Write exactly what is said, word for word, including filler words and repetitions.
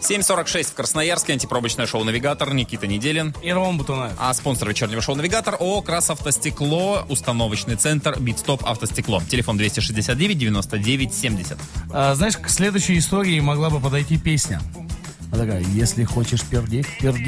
семь сорок шесть в Красноярске. Антипробочное шоу «Навигатор». Никита Неделин. И Роман Бутунаев. А спонсор вечернего шоу «Навигатор» ООО «Красавтостекло». Установочный центр «Битстоп Автостекло». Телефон двести шестьдесят девять девяносто девять семьдесят. А, знаешь, к следующей истории могла бы подойти песня. Она такая: если хочешь пердеть, перди.